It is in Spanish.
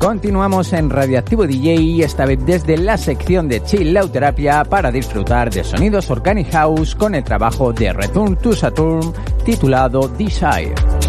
Continuamos en Radioactivo DJ, esta vez desde la sección de Chill Out Terapia para disfrutar de sonidos Organic House con el trabajo de Return to Saturn titulado Desire.